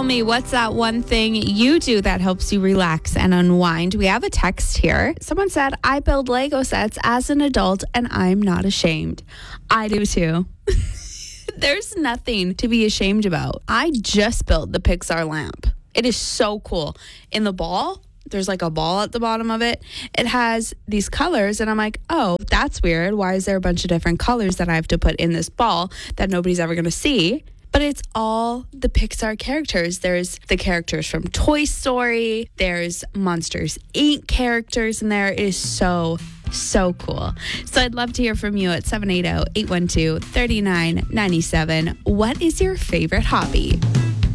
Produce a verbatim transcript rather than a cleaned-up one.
me, what's that one thing you do that helps you relax and unwind? We have a text here. Someone said, I build Lego sets as an adult and I'm not ashamed. I do too. There's nothing to be ashamed about. I just built the Pixar lamp. It is so cool. In the ball, there's like a ball at the bottom of it. It has these colors and I'm like, oh, that's weird. Why is there a bunch of different colors that I have to put in this ball that nobody's ever going to see? But it's all the Pixar characters. There's the characters from Toy Story. There's Monsters, Incorporated characters in there. It is so, so cool. So I'd love to hear from you at seven eight zero, eight one two, three nine nine seven. What is your favorite hobby?